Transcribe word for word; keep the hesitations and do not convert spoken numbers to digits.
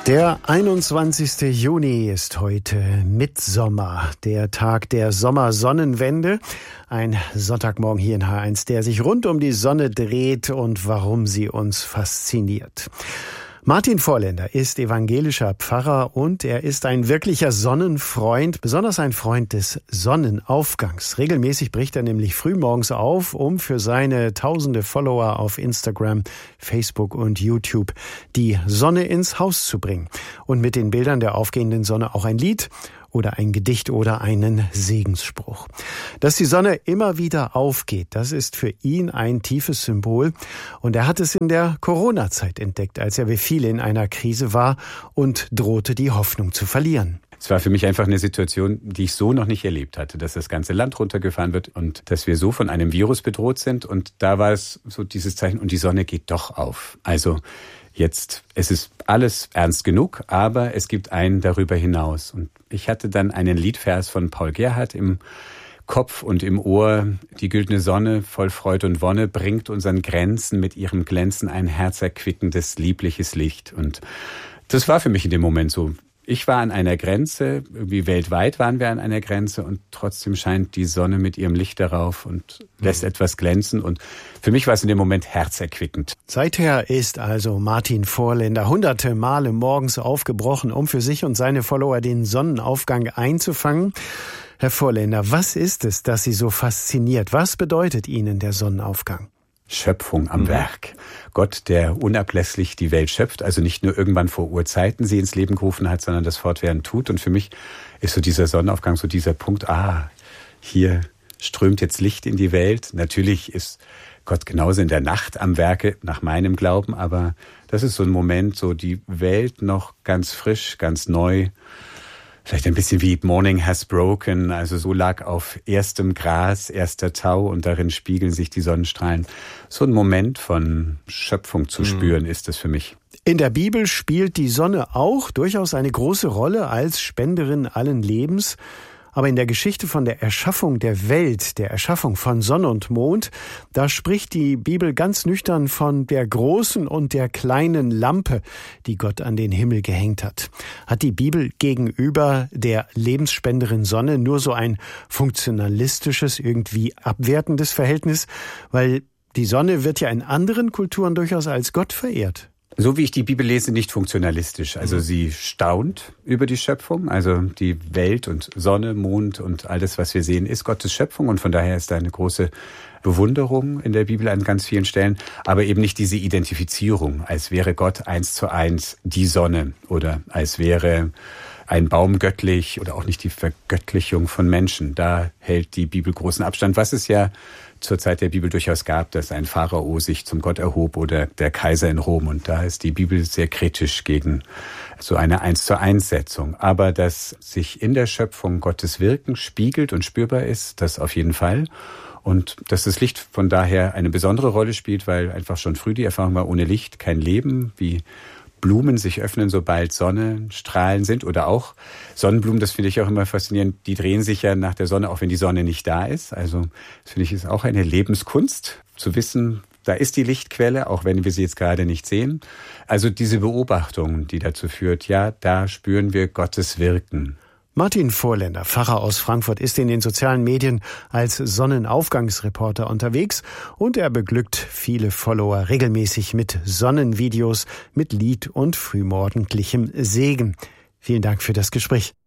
Der einundzwanzigste Juni ist heute Mittsommer, der Tag der Sommersonnenwende. Ein Sonntagmorgen hier in H eins, der sich rund um die Sonne dreht und warum sie uns fasziniert. Martin Vorländer ist evangelischer Pfarrer und er ist ein wirklicher Sonnenfreund, besonders ein Freund des Sonnenaufgangs. Regelmäßig bricht er nämlich frühmorgens auf, um für seine tausende Follower auf Instagram, Facebook und YouTube die Sonne ins Haus zu bringen. Und mit den Bildern der aufgehenden Sonne auch ein Lied oder ein Gedicht oder einen Segensspruch. Dass die Sonne immer wieder aufgeht, das ist für ihn ein tiefes Symbol. Und er hat es in der Corona-Zeit entdeckt, als er wie viele in einer Krise war und drohte, die Hoffnung zu verlieren. Es war für mich einfach eine Situation, die ich so noch nicht erlebt hatte, dass das ganze Land runtergefahren wird und dass wir so von einem Virus bedroht sind. Und da war es so dieses Zeichen, und die Sonne geht doch auf. Also jetzt, es ist alles ernst genug, aber es gibt einen darüber hinaus. Und ich hatte dann einen Liedvers von Paul Gerhardt im Kopf und im Ohr. Die güldene Sonne voll Freud und Wonne bringt unseren Grenzen mit ihrem Glänzen ein herzerquickendes, liebliches Licht. Und das war für mich in dem Moment so. Ich war an einer Grenze, irgendwie weltweit waren wir an einer Grenze und trotzdem scheint die Sonne mit ihrem Licht darauf und lässt etwas glänzen. Und für mich war es in dem Moment herzerquickend. Seither ist also Martin Vorländer hunderte Male morgens aufgebrochen, um für sich und seine Follower den Sonnenaufgang einzufangen. Herr Vorländer, was ist es, das Sie so fasziniert? Was bedeutet Ihnen der Sonnenaufgang? Schöpfung am mhm. Werk. Gott, der unablässlich die Welt schöpft, also nicht nur irgendwann vor Urzeiten sie ins Leben gerufen hat, sondern das fortwährend tut. Und für mich ist so dieser Sonnenaufgang so dieser Punkt, ah, hier strömt jetzt Licht in die Welt. Natürlich ist Gott genauso in der Nacht am Werke, nach meinem Glauben, aber das ist so ein Moment, so die Welt noch ganz frisch, ganz neu. Vielleicht ein bisschen wie Morning has broken, also so lag auf erstem Gras, erster Tau und darin spiegeln sich die Sonnenstrahlen. So ein Moment von Schöpfung zu spüren ist es für mich. In der Bibel spielt die Sonne auch durchaus eine große Rolle als Spenderin allen Lebens. Aber in der Geschichte von der Erschaffung der Welt, der Erschaffung von Sonne und Mond, da spricht die Bibel ganz nüchtern von der großen und der kleinen Lampe, die Gott an den Himmel gehängt hat. Hat die Bibel gegenüber der Lebensspenderin Sonne nur so ein funktionalistisches, irgendwie abwertendes Verhältnis? Weil die Sonne wird ja in anderen Kulturen durchaus als Gott verehrt. So wie ich die Bibel lese, nicht funktionalistisch. Also mhm. sie staunt über die Schöpfung. Also die Welt und Sonne, Mond und alles, was wir sehen, ist Gottes Schöpfung. Und von daher ist da eine große Bewunderung in der Bibel an ganz vielen Stellen. Aber eben nicht diese Identifizierung, als wäre Gott eins zu eins die Sonne oder als wäre ein Baum göttlich oder auch nicht die Vergöttlichung von Menschen. Da hält die Bibel großen Abstand, was es ja zur Zeit der Bibel durchaus gab, dass ein Pharao sich zum Gott erhob oder der Kaiser in Rom. Und da ist die Bibel sehr kritisch gegen so eine Eins-zu-eins-Setzung. Aber dass sich in der Schöpfung Gottes Wirken spiegelt und spürbar ist, das auf jeden Fall. Und dass das Licht von daher eine besondere Rolle spielt, weil einfach schon früh die Erfahrung war, ohne Licht kein Leben, wie Blumen sich öffnen, sobald Sonnenstrahlen sind oder auch Sonnenblumen, das finde ich auch immer faszinierend, die drehen sich ja nach der Sonne, auch wenn die Sonne nicht da ist. Also das finde ich ist auch eine Lebenskunst, zu wissen, da ist die Lichtquelle, auch wenn wir sie jetzt gerade nicht sehen. Also diese Beobachtung, die dazu führt, ja, da spüren wir Gottes Wirken. Martin Vorländer, Pfarrer aus Frankfurt, ist in den sozialen Medien als Sonnenaufgangsreporter unterwegs und er beglückt viele Follower regelmäßig mit Sonnenvideos, mit Lied und frühmorgendlichem Segen. Vielen Dank für das Gespräch.